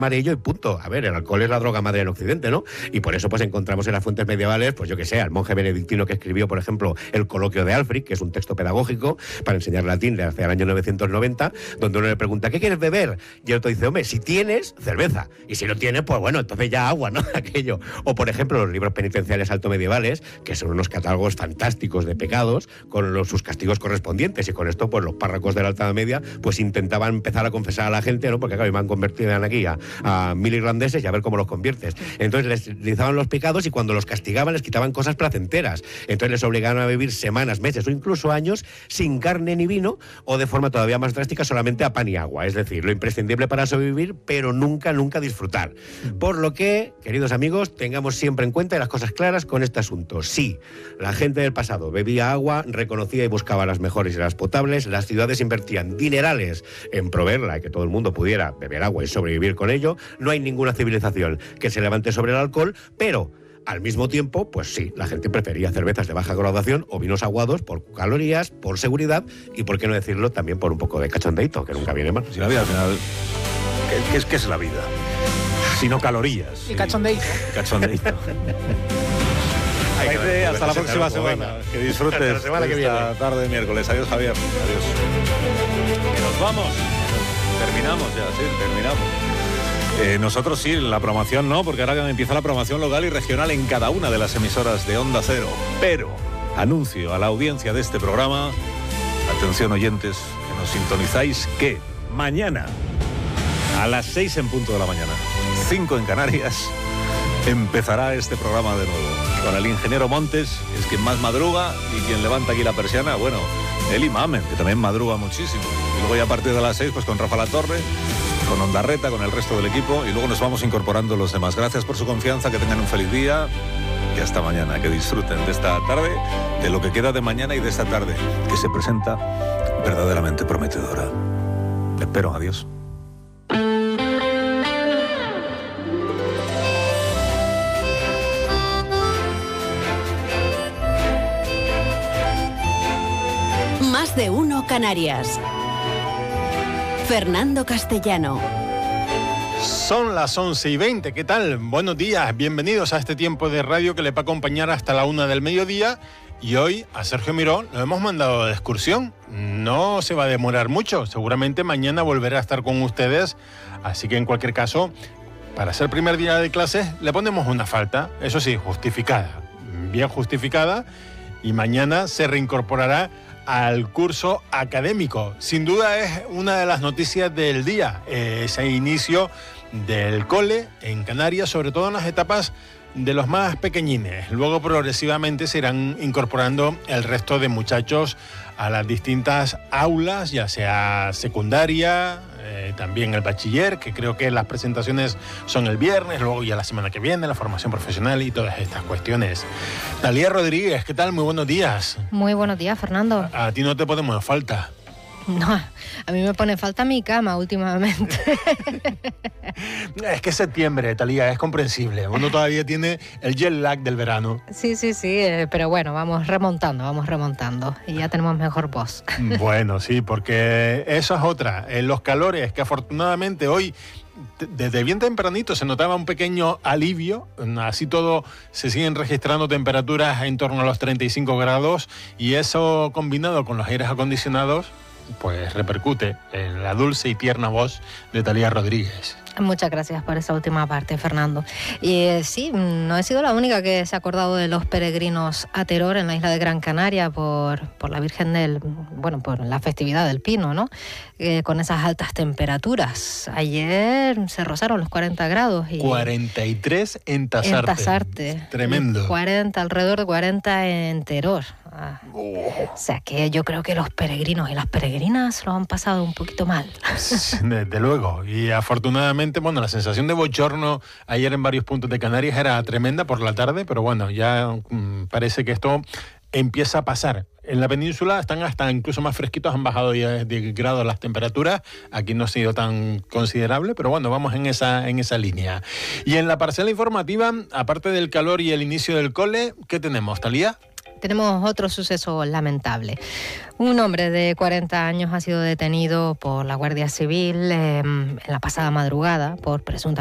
amarillo y punto. A ver, el alcohol es la droga madre en Occidente, ¿no? Y por eso pues encontramos en las fuentes medievales, pues yo que sé, al monje benedictino que escribió, por ejemplo, el Coloquio de Alfric, que es un texto pedagógico para enseñar latín de hacia el año 990, donde uno le pregunta, ¿qué quieres beber? Y el otro dice, hombre, si tienes, cerveza. Y si no tienes, pues bueno, entonces ya agua, ¿no? Aquello. O por ejemplo, los libros penitenciales altomedievales, que son unos catálogos fantásticos de pecados, con sus castigos correspondientes. Y con esto, pues los párrocos de la Alta Media, pues intentaban empezar a confesar a la gente, ¿no? Porque claro, iban convertidos aquí a 1000 irlandeses y a ver cómo los conviertes. Entonces les realizaban los pecados y cuando los castigaban les quitaban cosas placenteras. Entonces les obligaban a vivir semanas, meses o incluso años sin carne ni vino, o de forma todavía más drástica solamente a pan y agua. Es decir, lo imprescindible para sobrevivir, pero nunca disfrutar. Por lo que, queridos amigos, tengamos siempre en cuenta las cosas claras con este asunto. Sí, la gente del pasado bebía agua, reconocía y buscaba las mejores y las potables, las ciudades invertían dinerales en proveerla y que todo el mundo pudiera beber agua y sobrevivir con ello. No hay ninguna civilización que se levante sobre el alcohol, pero al mismo tiempo, pues sí, la gente prefería cervezas de baja graduación o vinos aguados por calorías, por seguridad y, por qué no decirlo, también por un poco de cachondeito, que nunca viene mal. Si la vida al final, ¿qué es la vida? Sino calorías. Y cachondeito. Cachondeito. Hasta la próxima semana. Que disfrutes esta tarde de miércoles. Adiós, Javier. Adiós. Que nos vamos. Terminamos ya, sí, terminamos. Nosotros sí, la promoción no, porque ahora empieza la promoción local y regional en cada una de las emisoras de Onda Cero. Pero anuncio a la audiencia de este programa, atención oyentes, que nos sintonizáis, que mañana a las 6 en punto de la mañana, 5 en Canarias, empezará este programa de nuevo. Con el ingeniero Montes, es quien más madruga y quien levanta aquí la persiana, bueno, él y Mamen, que también madruga muchísimo. Y luego ya a partir de las 6, pues con Rafa Latorre, con Ondarreta, con el resto del equipo, y luego nos vamos incorporando los demás. Gracias por su confianza, que tengan un feliz día y hasta mañana. Que disfruten de esta tarde, de lo que queda de mañana y de esta tarde, que se presenta verdaderamente prometedora. Espero, adiós. Más de uno Canarias. Fernando Castellano. Son las 11:20, ¿qué tal? Buenos días, bienvenidos a este tiempo de radio que le va a acompañar hasta la 1 del mediodía. Y hoy a Sergio Miró lo hemos mandado de excursión. No se va a demorar mucho, seguramente mañana volverá a estar con ustedes. Así que en cualquier caso, para ser primer día de clases le ponemos una falta, eso sí, justificada, bien justificada, y mañana se reincorporará al curso académico. Sin duda es una de las noticias del día, ese inicio del cole en Canarias, sobre todo en las etapas de los más pequeñines. Luego progresivamente se irán incorporando el resto de muchachos a las distintas aulas, ya sea secundaria, también el bachiller, que creo que las presentaciones son el viernes, luego ya la semana que viene, la formación profesional y todas estas cuestiones. Talía Rodríguez, ¿qué tal? Muy buenos días. Muy buenos días, Fernando. A ti no te ponemos falta. No, a mí me pone falta mi cama últimamente. Es que es septiembre, Talía, es comprensible. Uno todavía tiene el jet lag del verano. Sí, pero bueno, vamos remontando y ya tenemos mejor voz. Bueno, sí, porque eso es otra. Los calores, que afortunadamente hoy, desde bien tempranito, se notaba un pequeño alivio. Así todo, se siguen registrando temperaturas en torno a los 35 grados y eso combinado con los aires acondicionados, pues repercute en la dulce y tierna voz de Talía Rodríguez. Muchas gracias por esa última parte, Fernando. Y sí, no he sido la única que se ha acordado de los peregrinos a Teror en la isla de Gran Canaria por la Virgen por la festividad del Pino, ¿no? Con esas altas temperaturas. Ayer se rozaron los 40 grados. 43 en Tasarte. Tremendo. 40, alrededor de 40 en Teror. O sea que yo creo que los peregrinos y las peregrinas lo han pasado un poquito mal. Desde luego. Y afortunadamente, bueno, la sensación de bochorno ayer en varios puntos de Canarias era tremenda por la tarde, pero bueno, ya parece que esto empieza a pasar. En la península están hasta incluso más fresquitos, han bajado 10 grados las temperaturas. Aquí no ha sido tan considerable, pero bueno, vamos en esa línea. Y en la parcela informativa, aparte del calor y el inicio del cole, ¿qué tenemos, Talía? tenemos otro suceso lamentable. Un hombre de 40 años ha sido detenido por la Guardia Civil en la pasada madrugada por presunta